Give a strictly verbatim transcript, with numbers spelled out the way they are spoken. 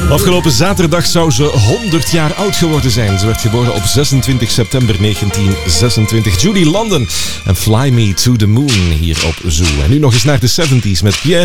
Afgelopen zaterdag zou ze honderd jaar oud geworden zijn. Ze werd geboren op zesentwintig september negentien zesentwintig. Judy London en Fly Me to the Moon hier op Zoo. En nu nog eens naar de zeventig's met Pierre